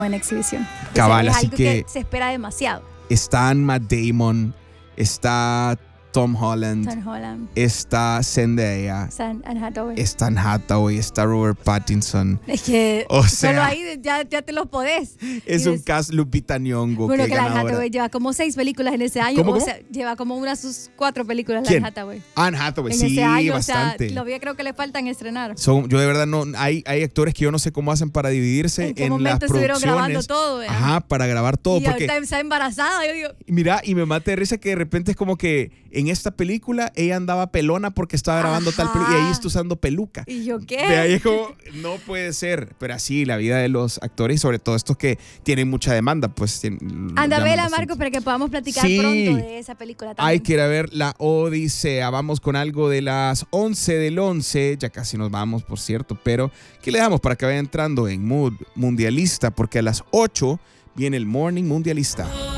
en exhibición. Cabal, es así algo que se espera demasiado. están Matt Damon, está Tom Holland, está Zendaya, Anne Hathaway. está Anne Hathaway, está Robert Pattinson. Es que O sea, solo ahí ya te los podés. es un cast. Lupita Nyong'o. Bueno, que Anne ganadora. Hathaway lleva como 6 películas en ese año. ¿Cómo? O sea, lleva como unas sus 4 películas ¿Quién? Anne Hathaway. Anne Hathaway, En sí, ese año, bastante. O sea, todavía creo que le faltan estrenar. Yo de verdad no, hay actores que yo no sé cómo hacen para dividirse ¿En qué las momento estuvieron producciones. grabando todo? Ajá, para grabar todo. Y porque ahorita está embarazada, yo digo. mira, y me mata de risa que de repente es como que en esta película ella andaba pelona porque estaba grabando tal película y ahí está usando peluca. ¿Y yo qué? De ahí es como, no puede ser. Pero así, la vida de los actores y sobre todo estos que tienen mucha demanda, pues. Anda, vela, Marco, para que podamos platicar pronto de esa película también. Hay que ir a ver La Odisea. Vamos con algo de las 11 del 11. Ya casi nos vamos, por cierto. Pero, ¿qué le damos para que vaya entrando en mood mundialista? Porque a las 8 viene el Morning Mundialista.